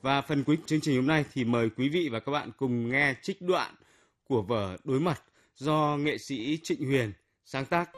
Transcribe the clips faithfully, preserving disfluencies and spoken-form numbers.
Và phần cuối chương trình hôm nay thì mời quý vị và các bạn cùng nghe trích đoạn của vở Đối Mặt do nghệ sĩ Trịnh Huyền sáng tác.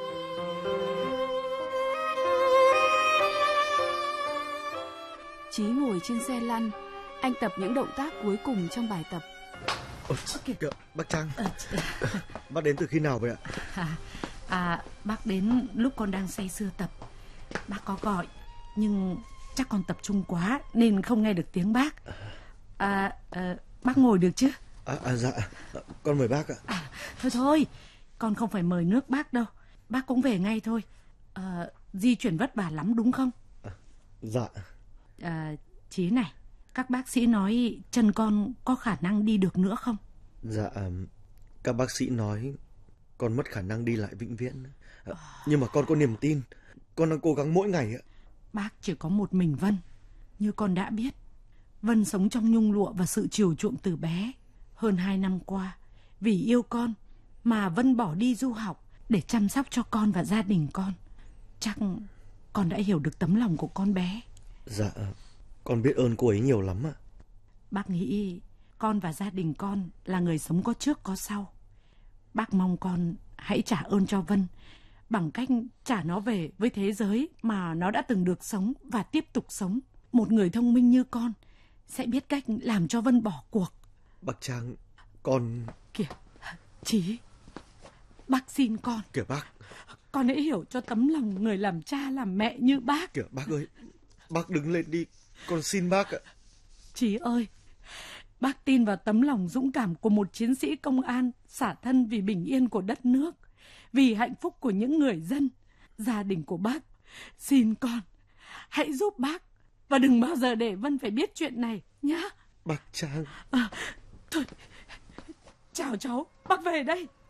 Chí ngồi trên xe lăn, anh tập những động tác cuối cùng trong bài tập. Ôi, kìa, bác Trang, bác đến từ khi nào vậy ạ? À, à, bác đến lúc con đang say sưa tập. Bác có gọi, nhưng chắc con tập trung quá nên không nghe được tiếng bác. À, à bác ngồi được chứ? À, à dạ, con mời bác ạ. À, thôi thôi, con không phải mời nước bác đâu. Bác cũng về ngay thôi. À, di chuyển vất vả lắm đúng không? À, dạ. À, Chí này, các bác sĩ nói chân con có khả năng đi được nữa không? Dạ, các bác sĩ nói con mất khả năng đi lại vĩnh viễn. À, nhưng mà con có niềm tin. Con đang cố gắng mỗi ngày ạ. Bác chỉ có một mình Vân. Như con đã biết, Vân sống trong nhung lụa và sự chiều chuộng từ bé. Hơn hai năm qua, vì yêu con mà Vân bỏ đi du học để chăm sóc cho con và gia đình con. Chắc con đã hiểu được tấm lòng của con bé. Dạ, con biết ơn cô ấy nhiều lắm ạ. Bác nghĩ con và gia đình con là người sống có trước có sau. Bác mong con hãy trả ơn cho Vân bằng cách trả nó về với thế giới mà nó đã từng được sống và tiếp tục sống. Một người thông minh như con sẽ biết cách làm cho Vân bỏ cuộc. Bác Trang, con... Kìa, Chí, bác xin con. Kìa bác, con hãy hiểu cho tấm lòng người làm cha làm mẹ như bác. Kìa bác ơi, bác đứng lên đi, con xin bác ạ. Chí ơi, bác tin vào tấm lòng dũng cảm của một chiến sĩ công an xả thân vì bình yên của đất nước, vì hạnh phúc của những người dân, gia đình của bác. Xin con, hãy giúp bác và đừng bao giờ để Vân phải biết chuyện này nhá. Bác Trang. À, thôi, chào cháu, bác về đây.